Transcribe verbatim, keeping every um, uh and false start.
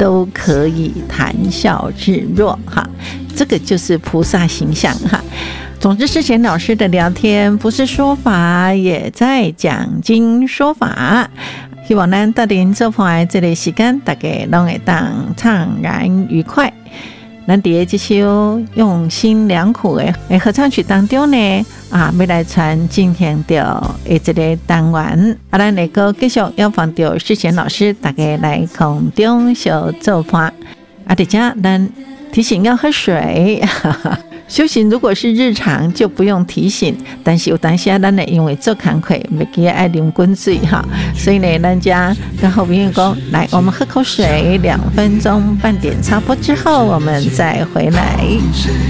都可以谈笑自若哈，这个就是菩萨形象哈。总之，世贤老师的聊天不是说法，也在讲经说法。希望咱到底做伴这个时间，大家都会当畅然愉快。咱伫这首用心良苦的合唱曲当中呢，啊，要来传进行到的这个单元，啊，咱能够继续邀访到世贤老师，大家来空中小做伴。啊，大家咱提醒要喝水。哈哈，修行如果是日常就不用提醒，但是有当时咱呢因为做工课没记得爱啉滚水哈，所以呢，咱家跟后朋友讲，来，我们喝口水，两分钟半点插播之后，我们再回来。